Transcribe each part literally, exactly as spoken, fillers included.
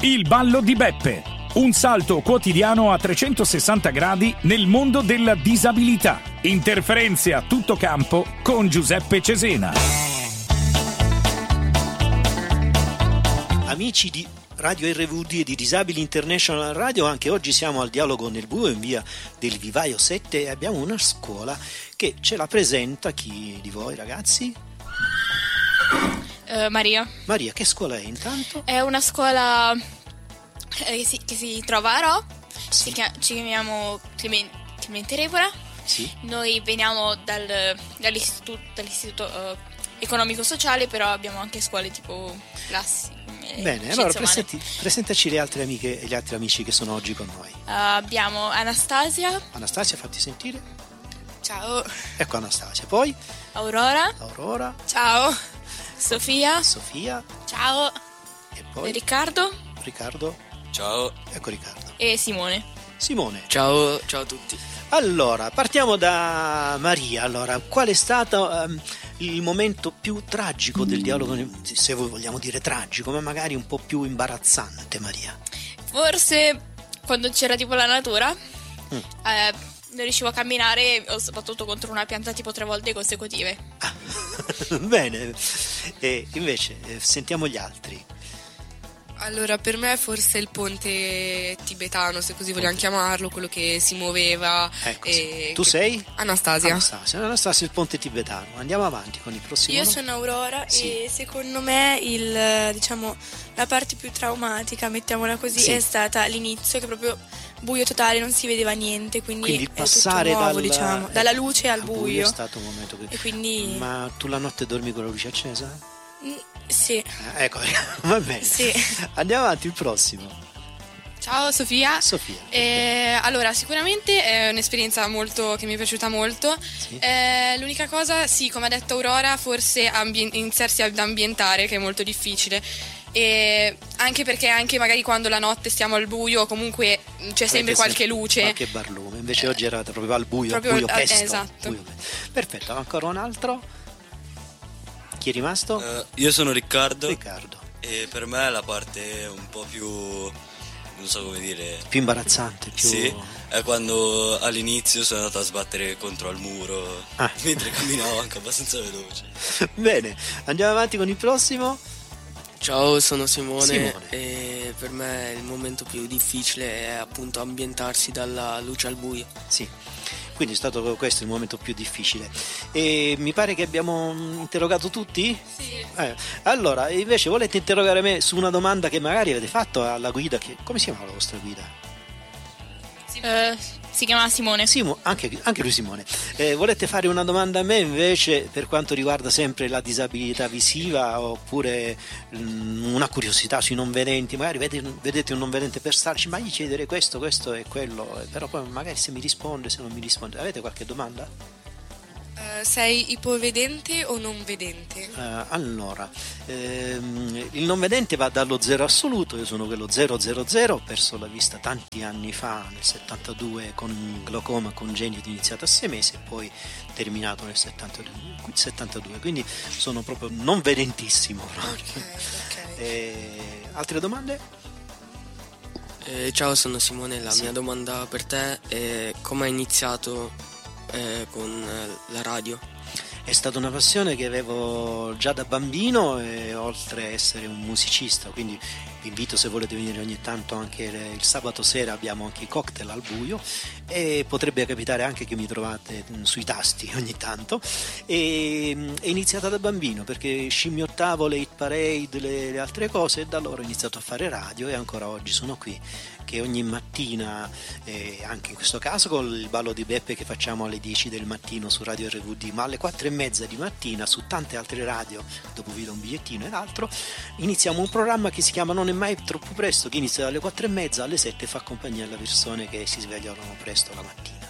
Il ballo di Beppe. Un salto quotidiano a trecentosessanta gradi nel mondo della disabilità. Interferenze a tutto campo con Giuseppe Cesena. Amici di Radio R V D e di Disabili International Radio, anche oggi siamo al Dialogo nel Buio in via del Vivaio sette e abbiamo una scuola che ce la presenta. Chi di voi, ragazzi? Uh, Maria. Maria, che scuola è intanto? È una scuola eh, che, si, che si trova a Rho. Sì. Si chiama, ci chiamiamo Clemen- Clemente Repora. Sì. Noi veniamo dal, dall'istituto, dall'istituto uh, economico-sociale, però abbiamo anche scuole tipo classi. eh, Bene, allora scienze umane. presenti, presentaci le altre amiche e gli altri amici che sono oggi con noi. Uh, abbiamo Anastasia. Anastasia, fatti sentire. Ciao. Ecco Anastasia, poi Aurora. Aurora, Ciao. Sofia. Sofia Ciao. e poi Riccardo. Riccardo. Ciao. Ecco Riccardo. E Simone. Simone. Ciao, ciao a tutti. Allora, partiamo da Maria. Allora, qual è stato um, il momento più tragico del dialogo, se vogliamo dire tragico, ma magari un po' più imbarazzante, Maria? Forse quando c'era tipo la natura, Mm. eh, non riuscivo a camminare e ho sbattuto contro una pianta tipo tre volte consecutive. Ah, bene. E invece, eh, sentiamo gli altri. Allora, per me forse il ponte tibetano, se così vogliamo chiamarlo, quello che si muoveva. Ecco, e tu che- sei? Anastasia. Anastasia. Anastasia, il ponte tibetano. Andiamo avanti con il prossimo. Io sono Aurora Sì. e secondo me il, diciamo, la parte più traumatica, mettiamola così, Sì. è stata l'inizio, che proprio buio totale, non si vedeva niente, quindi, Quindi il è passare tutto nuovo, dal- diciamo, eh, dalla luce al al buio. è stato un momento che... E quindi Ma tu la notte dormi con la luce accesa? mm, sì, Eh, ecco, va bene. sì. Andiamo avanti, il prossimo. Ciao Sofia. Sofia. Eh, allora, sicuramente è un'esperienza molto che mi è piaciuta molto. Sì. Eh, l'unica cosa, sì, come ha detto Aurora, forse ambien- iniziarsi ad ambientare, che è molto difficile. E anche perché anche magari quando la notte stiamo al buio, comunque c'è sempre Avete qualche luce. Qualche barlume, invece oggi era proprio al buio, proprio- buio eh, pesto. esatto. Buio pesto. Perfetto, ancora un altro? Chi è rimasto? Eh, io sono Riccardo Riccardo. e per me la parte un po' più, non so come dire, Più imbarazzante, più... sì, è quando all'inizio sono andato a sbattere contro al muro Ah. mentre camminavo anche abbastanza veloce. Bene, andiamo avanti con il prossimo. Ciao, sono Simone, Simone. e per me il momento più difficile è appunto ambientarsi dalla luce al buio. Sì, quindi è stato questo il momento più difficile. E mi pare che abbiamo interrogato tutti? Sì. Eh, allora, invece volete interrogare me su una domanda che magari avete fatto alla guida? Che, come si chiama la vostra guida? Eh, si chiama Simone. Simo, anche, anche lui Simone. Eh, volete fare una domanda a me invece per quanto riguarda sempre la disabilità visiva, oppure mm, una curiosità sui non vedenti? Magari vedete, vedete un non vedente per strada, dici, ma gli chiedere questo, questo e quello, eh, però poi magari se mi risponde, se non mi risponde. Avete qualche domanda? Eh, sei ipovedente o non vedente? Eh, allora, ehm, il non vedente va dallo zero assoluto, io sono quello zero zero zero, ho perso la vista tanti anni fa, nel settantadue, con un glaucoma congenito iniziato a sei mesi e poi terminato nel settantadue, settantadue, quindi sono proprio non vedentissimo. proprio. Ok, ok. Eh, altre domande? Eh, ciao, sono Simone, la Sì. mia domanda per te è come hai iniziato eh, con eh, la radio? È stata una passione che avevo già da bambino, e oltre a essere un musicista, quindi vi invito, se volete venire ogni tanto anche il sabato sera, abbiamo anche i cocktail al buio e potrebbe capitare anche che mi trovate sui tasti ogni tanto. E è iniziata da bambino perché scimmiottavo le hit parade, le, le altre cose, e da allora ho iniziato a fare radio e ancora oggi sono qui che ogni mattina, eh, anche in questo caso con il ballo di Beppe che facciamo alle dieci del mattino su Radio R V D, ma alle quattro e mezza di mattina su tante altre radio, dopo vi do un bigliettino ed altro, iniziamo un programma che si chiama Non è mai troppo presto, che inizia dalle quattro e mezza alle sette e fa compagnia alle persone che si svegliano presto la mattina.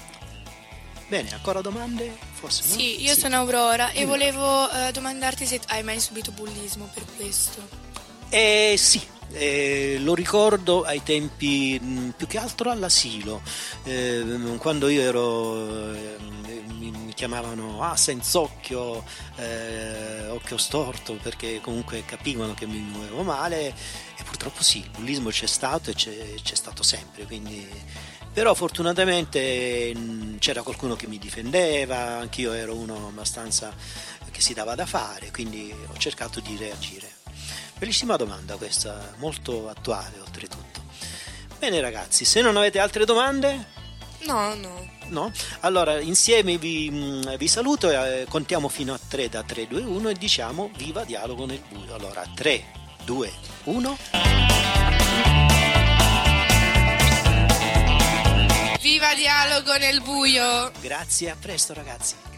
Bene, ancora domande? Forse no? Sì, io sono Aurora e Dimmi. volevo eh, domandarti se hai mai subito bullismo per questo. Eh sì, eh, lo ricordo ai tempi, mh, più che altro all'asilo, eh, quando io ero, eh, mi, mi chiamavano ah senz'occhio, eh, occhio storto, perché comunque capivano che mi muovevo male e purtroppo sì, il bullismo c'è stato e c'è, c'è stato sempre, quindi... però fortunatamente mh, c'era qualcuno che mi difendeva, anch'io ero uno abbastanza che si dava da fare, quindi ho cercato di reagire. Bellissima domanda questa, molto attuale oltretutto. Bene ragazzi, se non avete altre domande... No, no. No? Allora insieme vi, vi saluto e eh, contiamo fino a tre da tre, due, uno e diciamo viva Dialogo nel buio. Allora tre, due, uno. Viva Dialogo nel buio! Grazie, a presto ragazzi.